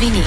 новини.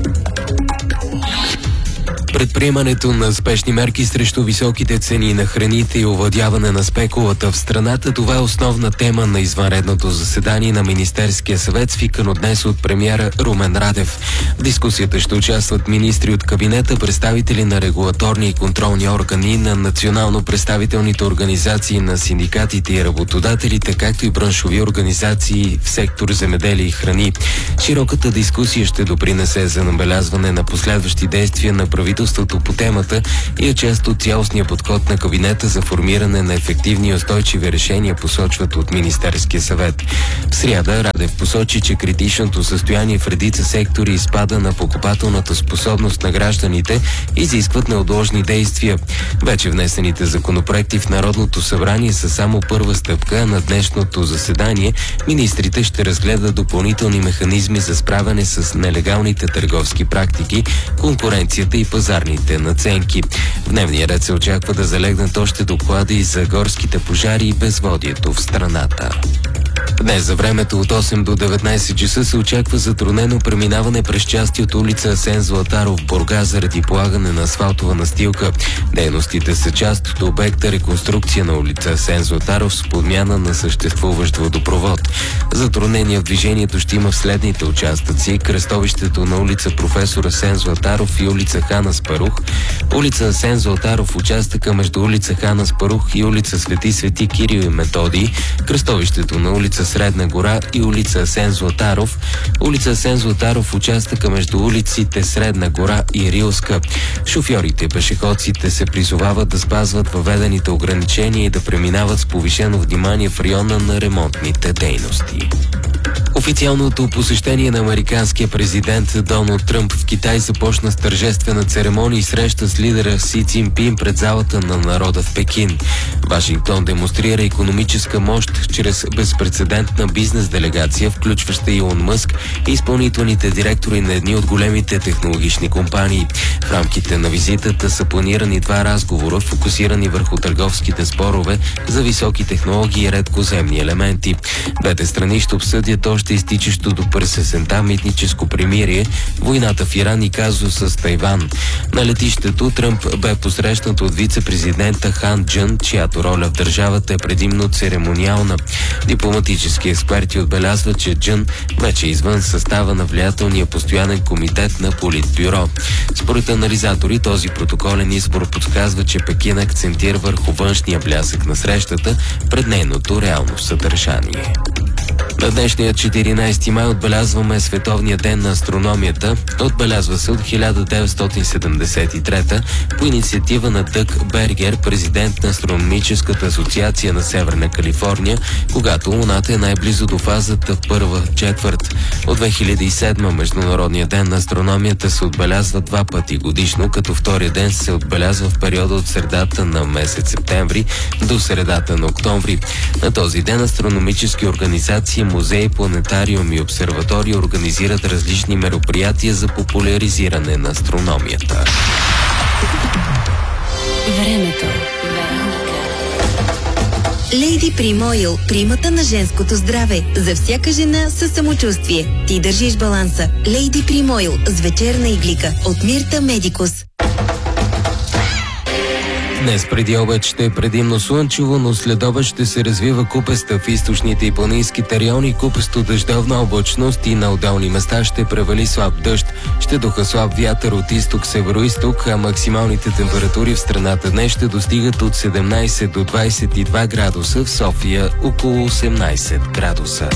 Предприемането на спешни мерки срещу високите цени на храните и овладяване на спекулата в страната, това е основна тема на извънредното заседание на Министерския съвет, свикано днес от премиера Румен Радев. В дискусията ще участват министри от кабинета, представители на регулаторни и контролни органи, на национално представителните организации на синдикатите и работодателите, както и браншови организации в сектор земеделие и храни. Широката дискусия ще допринесе за набелязване на последващи действия на правителството по темата и е част от цялостния подход на кабинета за формиране на ефективни и устойчиви решения, посочват от Министерския съвет. В сряда Радев посочи, че критичното състояние в редица сектори и спада на покупателната способност на гражданите изискват неотложни действия. Вече внесените законопроекти в Народното събрание са само първа стъпка. На днешното заседание министрите ще разгледат допълнителни механизми за справяне с нелегалните търговски практики, конкуренцията и пазарните наценки. В дневния ред се очаква да залегнат още доклади за горските пожари и безводието в страната. Днес за времето от 8 до 19 часа се очаква затруднено преминаване през части от улица Асен Златаров в Бургас заради полагане на асфалтова настилка. Дейностите са част от обекта реконструкция на улица Асен Златаров с подмяна на съществуващ водопровод. Затруднения в движението ще има в следните участъци: кръстовището на улица Професор Асен Златаров и улица Хан Аспарух, улица Асен Златаров, участъка между улица Хан Аспарух и улица Свети Кирил и Методий, кръстовището на улица Средна гора и улица Асен Златаров, улица Асен Златаров, участъка между улиците Средна гора и Рилска. Шофьорите и пешеходците се призовават да спазват въведените ограничения и да преминават с повишено внимание в района на ремонтните дейности. Официалното посещение на американския президент Доналд Тръмп в Китай започна с тържествена церемония и среща с лидера Си Цзинпин пред залата на народа в Пекин. Вашингтон демонстрира икономическа мощ чрез безпрецедентна бизнес делегация, включваща Илон Мъск и изпълнителните директори на едни от големите технологични компании. В рамките на визитата са планирани 2 разговора, фокусирани върху търговските спорове за високи технологии и редкоземни елементи. Двете страни ще обсъдят още изтичащо до през есента митническо примирие, войната в Иран и казус с Тайван. На летището Тръмп бе посрещнат от вице-президента Хан Джън, чиято роля в държавата е предимно церемониална. Дипломатически експерти отбелязват, че Джън вече е извън състава на влиятелния постоянен комитет на Политбюро. Според анализатори, този протоколен избор подсказва, че Пекин акцентира върху външния блясък на срещата пред нейното реално съдържание. На днешния 14 май отбелязваме Световния ден на астрономията. Отбелязва се от 1973 по инициатива на Дъг Бергер, президент на Астрономическата асоциация на Северна Калифорния, когато Луната е най-близо до фазата в първа четвърт. От 2007 Международния ден на астрономията се отбелязва 2 пъти годишно, като втория ден се отбелязва в периода от средата на месец септември до средата на октомври. На този ден астрономически организации, музеи, планетариум и обсерватории организират различни мероприятия за популяризиране на астрономията. Времето. Лейди Прим Ойл, примата на женското здраве. За всяка жена със самочувствие. Ти държиш баланса. Лейди Прим Ойл с вечерна иглика от Мирта Медикус. Днес преди обед ще е предимно слънчево, но след обед ще се развива купеста в източните и планинските райони, купесто дъждовна облачност и на отделни места ще превали слаб дъжд. Ще духа слаб вятър от изток-североизток, а максималните температури в страната днес ще достигат от 17 до 22 градуса, в София около 18 градуса.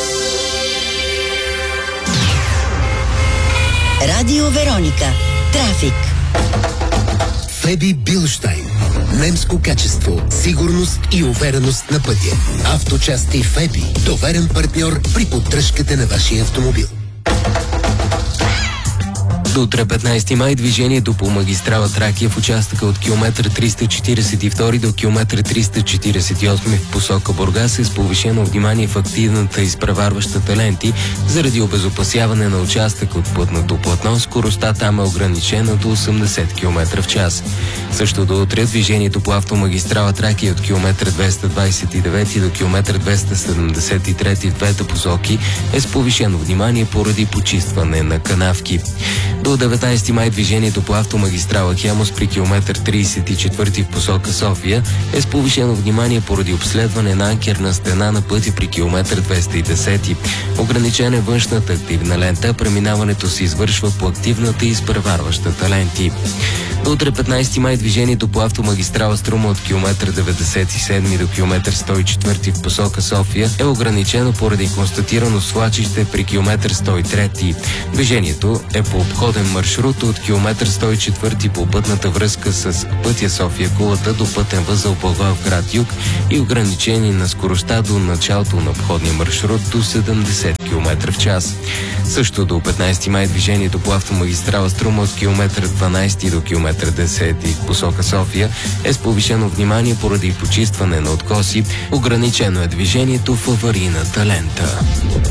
Радио Вероника. Трафик. Феби Билштайн. Немско качество, сигурност и увереност на пътя. Авточасти Феби. Доверен партньор при поддръжката на вашия автомобил. До утре 15 май движението по магистрала Тракия в участъка от километър 342 до километър 348 в посока Бургас е с повишено внимание в активната изпреварващата ленти заради обезопасяване на участък от пътното платно. Скоростта там е ограничена до 80 км в час. Също до утре движението по автомагистрала Тракия от километър 229 до километър 273 в двете посоки е с повишено внимание поради почистване на канавки. До 19 май движението по автомагистрала Хемус при километър 34 в посока София е с повишено внимание поради обследване на анкерна стена на пътя при километър 210. Ограничена е външната активна лента, преминаването се извършва по активната и изпреварващата ленти. До утре 15 май движението по автомагистрала Струма от километър 97 до километър 104 в посока София е ограничено поради констатирано свлачище при километър 103. Движението е по обходен маршрут от километър 104 по пътната връзка с пътя София-Кулата до пътен възел Благоевград юг и ограничение на скоростта до началото на обходния маршрут до 70 км в час. Също до 15 май движението по автомагистрала Струма от километър 12 до километър 10 в посока София е с повишено внимание поради почистване на откоси. Ограничено е движението в аварийната лента.